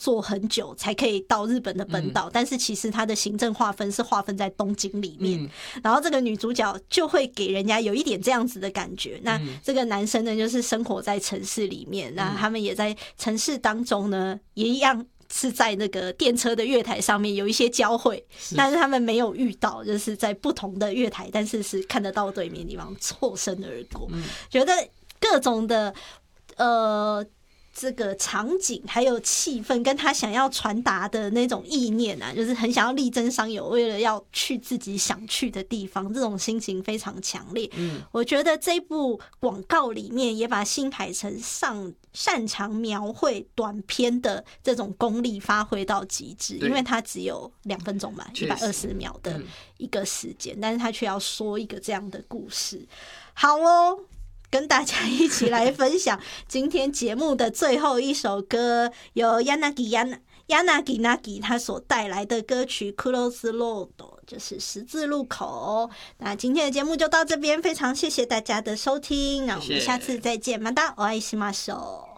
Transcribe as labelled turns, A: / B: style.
A: 坐很久才可以到日本的本岛，但是其实它的行政划分是划分在东京里面，然后这个女主角就会给人家有一点这样子的感觉。那这个男生呢，就是生活在城市里面，那他们也在城市当中呢，也一样是在那个电车的月台上面有一些交汇，但是他们没有遇到，就是在不同的月台，但是是看得到对面的地方错身而过。觉得各种的这个场景还有气氛跟他想要传达的那种意念啊，就是很想要力争上游，为了要去自己想去的地方，这种心情非常强烈。我觉得这部广告里面也把新海诚擅长描绘短篇的这种功力发挥到极致，因为它只有2分钟嘛，120秒的一个时间，但是他却要说一个这样的故事。好哦，跟大家一起来分享今天节目的最后一首歌，由 Yanagi 他所带来的歌曲 Crossroad， 就是十字路口。那今天的节目就到这边，非常谢谢大家的收听，那我们下次再见，またお会いしましょう。